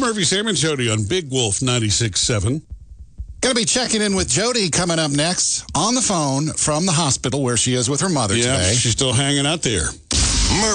Murphy, Sam, and Jody on Big Wolf 96.7. Going to be checking in with Jody coming up next on the phone from the hospital where she is with her mother today. She's still hanging out there. Murphy.